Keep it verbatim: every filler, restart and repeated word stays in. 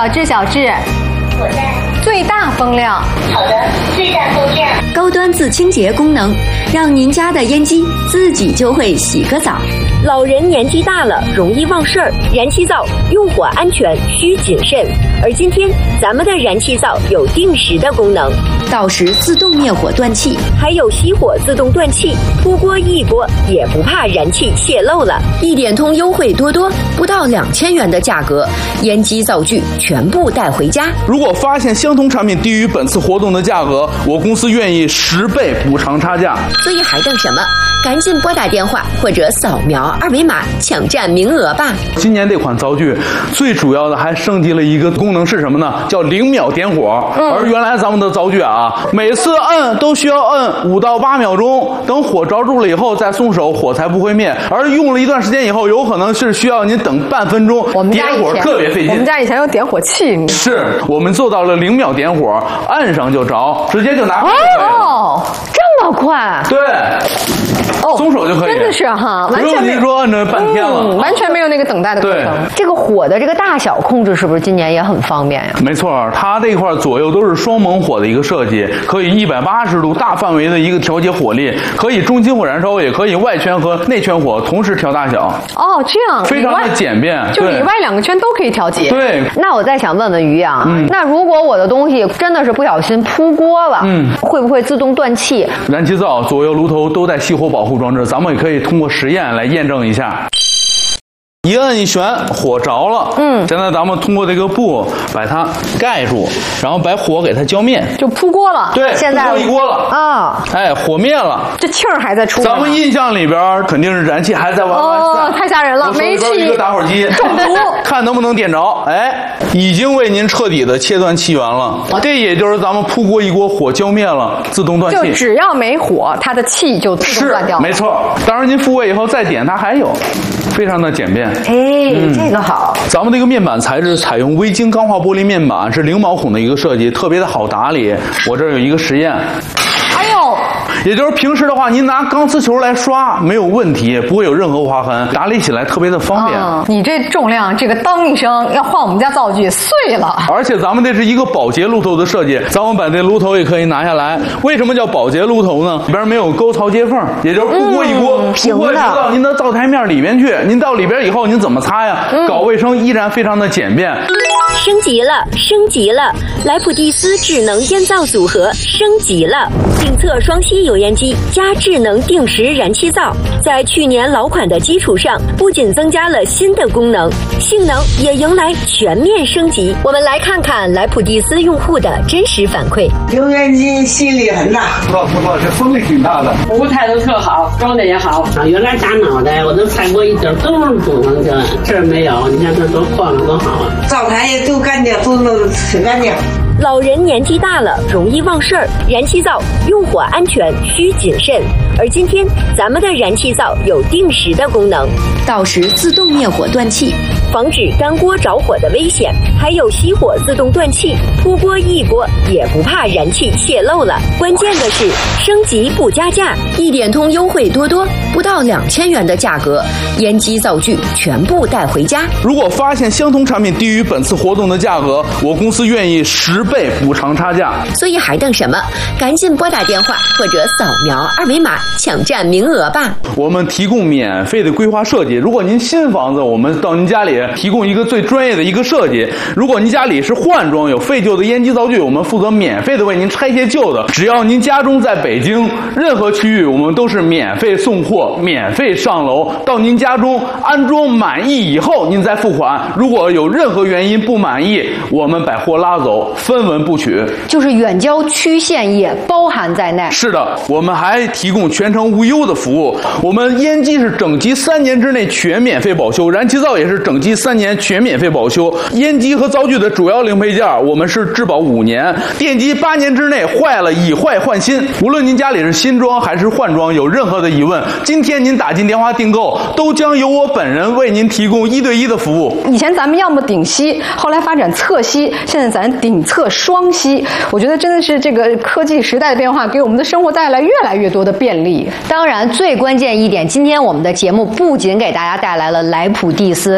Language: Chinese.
智，小智。 我在。 最大风量。 好的，最大风量。 高端自清洁功能，让您家的烟机自己就会洗个澡。 老人年纪大了，容易忘事儿，燃气灶用火安全需谨慎。而今天咱们的燃气灶有定时的功能， 到时自动灭火断气， 还有熄火自动断气，扑锅一锅也不怕燃气泄漏了。一点通优惠多多，不到两千元的价格，烟机灶具全部带回家。 如果发现相同产品低于本次活动的价格，我公司愿意十倍补偿差价。 所以还等什么？赶紧拨打电话或者扫描二维码抢占名额吧。 今年这款灶具最主要的还升级了一个功能是什么呢？叫零秒点火。嗯、而原来咱们的灶具啊，每次摁都需要摁五到八秒钟，等火着住了以后再松手，火才不会灭。而用了一段时间以后，有可能是需要您等半分钟，点火特别费劲。 我们家以前有点火器， 是我们做到了零秒点火，按上就着，直接就拿回来。 哦，这么快？ 对。哦，松手就可以， 真的是哈， 完全没说按着半天了、 嗯，完全没有那个等待的过程。这个火的这个大小控制是不是今年也很方便呀？ 没错，它这块左右都是双猛火的一个设计，可以一百八十度大范围的一个调节火力，可以中心火燃烧，也可以外圈和内圈火同时调大小。 哦，这样非常的简便， 就里外两个圈都可以调节。 对。 那我再想问问于洋，嗯、那如果我的东西真的是不小心扑锅了，嗯，会不会自动断气？ 燃气灶左右炉头都带熄火保护装置，咱们也可以通过实验来验证一下。一摁一旋，火着了。嗯，现在咱们通过这个布把它盖住，然后把火给它浇灭， 就扑锅了。 对， 现在扑一锅了啊！ 哎，火灭了， 这气儿还在出。 咱们印象里边肯定是燃气还在往外散。 哦，太吓人了！煤气一个打火机中毒， 看能不能点着。哎，已经为您彻底的切断气源了。这也就是咱们扑锅一锅，火浇灭了，自动断气。 就只要没火，它的气就自动断掉了。 没错，当然您复位以后再点，它还有，非常的简便。 哎，嗯、这个好。 咱们这个面板材质采用微晶钢化玻璃面板，是零毛孔的一个设计，特别的好打理。我这儿有一个实验。 哎呦， 也就是平时的话，您拿钢丝球来刷没有问题，不会有任何划痕，打理起来特别的方便。 哦、你这重量，这个当一声要换我们家灶具碎了。 而且咱们这是一个保洁炉头的设计，咱们把这炉头也可以拿下来。为什么叫保洁炉头呢？里边没有沟槽接缝，也就是扑锅一锅， 平的到您的灶台面里面去。您到里边以后，您怎么擦呀？嗯、搞卫生依然非常的简便。 升级了，升级了！莱普蒂斯智能烟灶组合升级了，定测双吸油烟机加智能定时燃气灶，在去年老款的基础上，不仅增加了新的功能，性能也迎来全面升级。我们来看看莱普蒂斯用户的真实反馈。 油烟机吸力很大， 不错不错，这风力挺大的， 服务态度特好，装的也好。 啊，原来打脑袋我都踩过一点都是堵上去了，这儿没有，你看这多晃多好啊！ 灶台也都干净，都弄挺干净。 老人年纪大了，容易忘事儿，燃气灶用火安全需谨慎。而今天咱们的燃气灶有定时的功能， 到时自动灭火断气， 防止干锅着火的危险，还有熄火自动断气，扑锅一锅也不怕燃气泄漏了。关键的是升级不加价，一点通优惠多多，不到两千元的价格，烟机灶具全部带回家。 如果发现相同产品低于本次活动的价格，我公司愿意十倍补偿差价。 所以还等什么？赶紧拨打电话或者扫描二维码抢占名额吧。 我们提供免费的规划设计，如果您新房子，我们到您家里提供一个最专业的一个设计。如果您家里是换装有废旧的烟机灶具，我们负责免费的为您拆卸旧的。只要您家中在北京任何区域，我们都是免费送货，免费上楼到您家中安装满意以后，您再付款。如果有任何原因不满意，我们把货拉走，分文不取。 就是远郊区县也包含在内。 是的，我们还提供全程无忧的服务。我们烟机是整机三年之内全免费保修，燃气灶也是整机三年全免费保修。烟机和灶具的主要零配件我们是质保五年，电机八年之内坏了以坏换新。无论您家里是新装还是换装，有任何的疑问，今天您打进电话订购，都将由我本人为您提供一对一的服务。 以前咱们要么顶吸，后来发展侧吸，现在咱顶侧双吸。我觉得真的是这个科技时代的变化，给我们的生活带来越来越多的便利。当然，最关键一点，今天我们的节目不仅给大家带来了莱普蒂斯